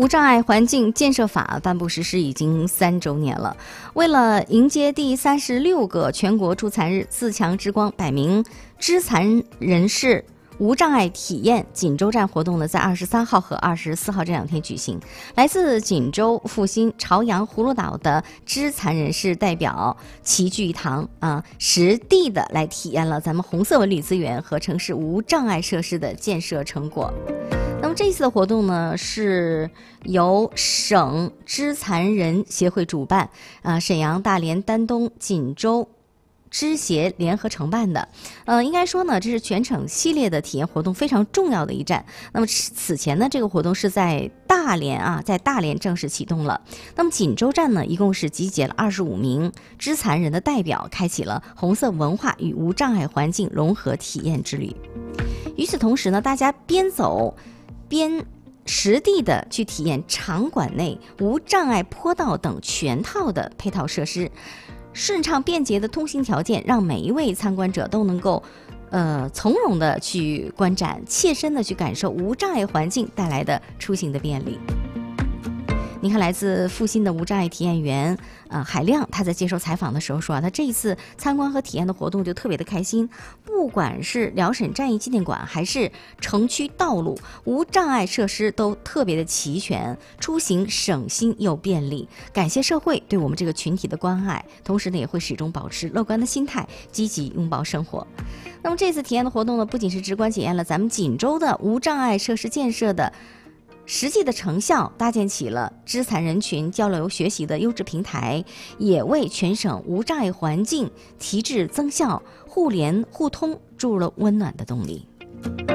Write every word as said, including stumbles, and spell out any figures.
无障碍环境建设法颁布实施已经三周年了。为了迎接第三十六个全国助残日，自强之光百名肢残人士无障碍体验锦州站活动呢，在二十三号和二十四号这两天举行。来自锦州、阜新、朝阳、葫芦岛的肢残人士代表齐聚一堂啊，实地的来体验了咱们红色文旅资源和城市无障碍设施的建设成果。那么这一次的活动呢，是由省肢残人协会主办，啊，沈阳、大连、丹东、锦州肢协联合承办的。呃，应该说呢，这是全省系列的体验活动非常重要的一站。那么此前呢，这个活动是在大连啊，在大连正式启动了。那么锦州站呢，一共是集结了二十五名肢残人的代表，开启了红色文化与无障碍环境融合体验之旅。与此同时呢，大家边走边实地的去体验场馆内无障碍坡道等全套的配套设施，顺畅便捷的通行条件，让每一位参观者都能够呃从容的去观展，切身的去感受无障碍环境带来的出行的便利。你看，来自阜新的无障碍体验员呃海亮，他在接受采访的时候说啊，他这一次参观和体验的活动就特别的开心，不管是辽沈战役纪念馆还是城区道路，无障碍设施都特别的齐全，出行省心又便利。感谢社会对我们这个群体的关爱，同时呢也会始终保持乐观的心态，积极拥抱生活。那么这次体验的活动呢，不仅是直观检验了咱们锦州的无障碍设施建设的实际的成效，搭建起了肢残人群交流学习的优质平台，也为全省无障碍环境提质增效、互联互通注入了温暖的动力。